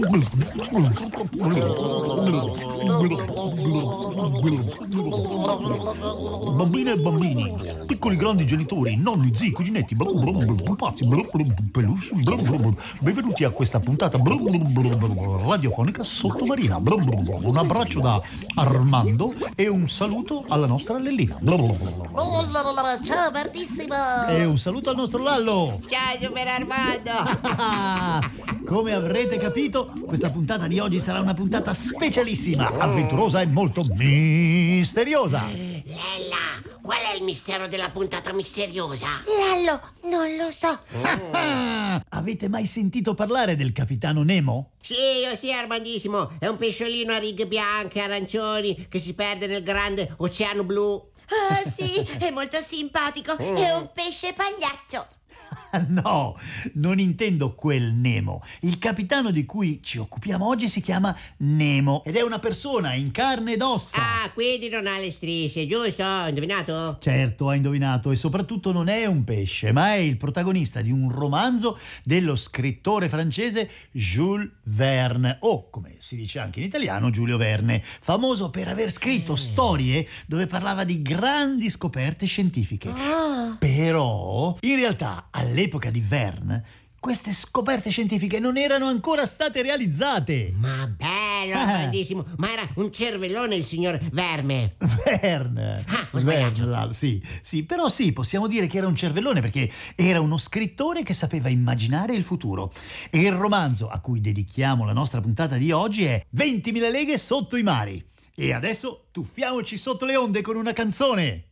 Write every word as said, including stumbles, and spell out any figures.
Bambine e bambini, piccoli grandi genitori, nonni, zii, cuginetti, pupazzi, peluche, benvenuti a questa puntata radiofonica sottomarina. Un abbraccio da Armando e un saluto alla nostra Lellina. Ciao Bardissimo! E un saluto al nostro Lallo. Ciao Super Armando! Come avrete capito, questa puntata di oggi sarà una puntata specialissima, avventurosa e molto misteriosa. Lella, qual è il mistero della puntata misteriosa? Lallo, non lo so. Avete mai sentito parlare del capitano Nemo? Sì, io sì, Armandissimo. È un pesciolino a righe bianche e arancioni che si perde nel grande oceano blu. Ah, sì, è molto simpatico. È un pesce pagliaccio. No, non intendo quel Nemo. Il capitano di cui ci occupiamo oggi si chiama Nemo ed è una persona in carne ed ossa. Ah, quindi non ha le strisce, giusto? Ho indovinato? Certo, hai indovinato, e soprattutto non è un pesce, ma è il protagonista di un romanzo dello scrittore francese Jules Verne, o come si dice anche in italiano Giulio Verne, famoso per aver scritto storie dove parlava di grandi scoperte scientifiche. Ah. Però, in realtà, all'epoca di Verne, queste scoperte scientifiche non erano ancora state realizzate. Ma bello, Armandissimo. Ma era un cervellone il signor Verme. Verne. Ah, ho sbagliato. Verne, sì, sì, però sì, possiamo dire che era un cervellone perché era uno scrittore che sapeva immaginare il futuro. E il romanzo a cui dedichiamo la nostra puntata di oggi è ventimila leghe sotto i mari. E adesso tuffiamoci sotto le onde con una canzone.